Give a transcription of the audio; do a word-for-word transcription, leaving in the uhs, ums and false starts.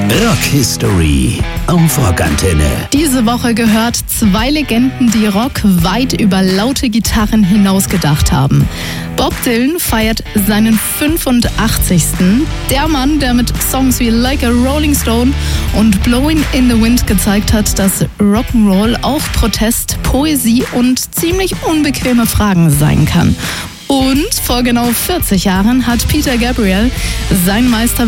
Rock History auf Rockantenne. Diese Woche gehört zwei Legenden, die Rock weit über laute Gitarren hinaus gedacht haben. Bob Dylan feiert seinen fünfundachtzigsten Der Mann, der mit Songs wie Like a Rolling Stone und Blowing in the Wind gezeigt hat, dass Rock'n'Roll auch Protest, Poesie und ziemlich unbequeme Fragen sein kann. Und vor genau vierzig Jahren hat Peter Gabriel sein Meisterwerk